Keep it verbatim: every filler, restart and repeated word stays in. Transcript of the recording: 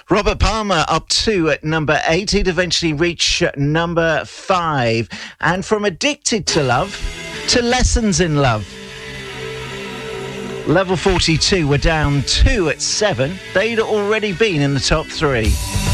Robert Palmer up two at number eight. He'd eventually reach number five. And from Addicted to Love to Lessons in Love. Level forty-two were down two at seven. They'd already been in the top three.